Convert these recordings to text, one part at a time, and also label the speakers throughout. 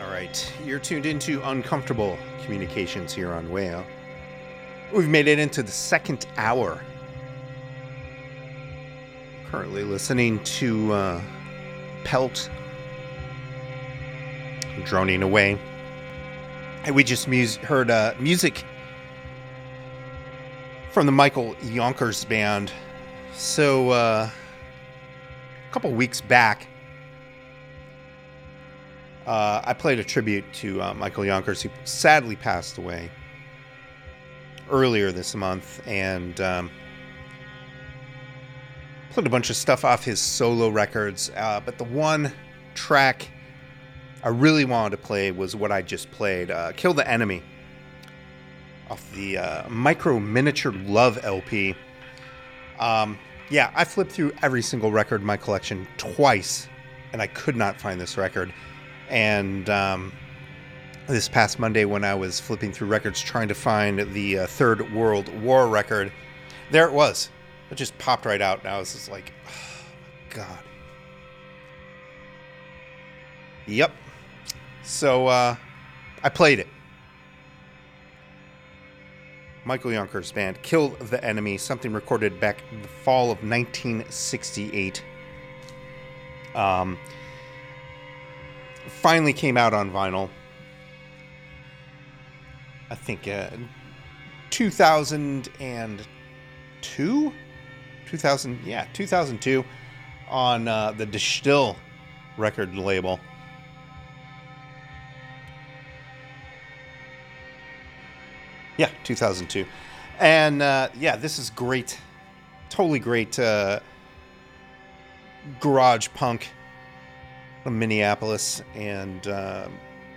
Speaker 1: All right, you're tuned into Uncomfortable Communications here on WAO. We've made it into the second hour. Currently listening to Pelt, Droning Away. And we just heard music from the Michael Yonkers Band. So, a couple weeks back, I played a tribute to Michael Yonkers, who sadly passed away earlier this month, and played a bunch of stuff off his solo records, but the one track I really wanted to play was what I just played, Kill the Enemy, off the Micro Miniature Love LP. Yeah, I flipped through every single record in my collection twice, and I could not find this record. And this past Monday, when I was flipping through records trying to find the Third World War record, there it was. It just popped right out, and I was just like, oh, God. Yep. So I played it. Michael Yonkers Band, Kill the Enemy, something recorded back in the fall of 1968. Finally came out on vinyl, I think 2002 on the Distill record label. Yeah, 2002. And yeah, this is great, totally great garage punk from Minneapolis, and the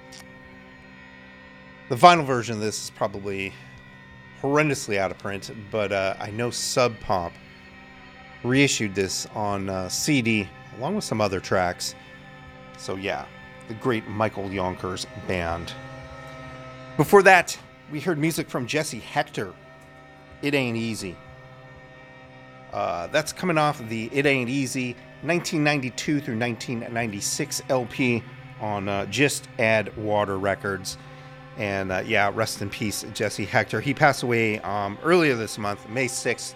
Speaker 1: vinyl version of this is probably horrendously out of print, but I know Sub Pop reissued this on CD along with some other tracks. So yeah, the great Michael Yonkers Band. Before that, we heard music from Jesse Hector, It Ain't Easy. That's coming off of the It Ain't Easy 1992 through 1996 LP on Just Add Water Records. And yeah, rest in peace, Jesse Hector. He passed away earlier this month, May 6th.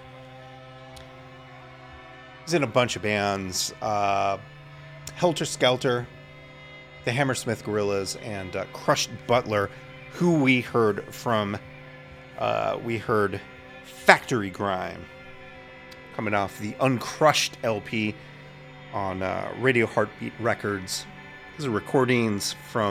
Speaker 1: He's in a bunch of bands. Helter Skelter, the Hammersmith Gorillas, and Crushed Butler, who we heard from. We heard Factory Grime, coming off the Uncrushed LP on Radio Heartbeat Records. These are recordings from